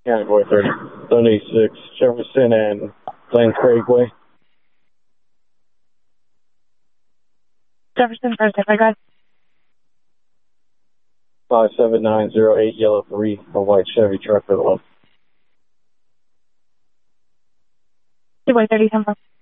County Boy 30, 76, Jefferson and Glen Craig Way. Jefferson, first, if I got 57908, yellow 3, a white Chevy truck for the left. Boy 30, 10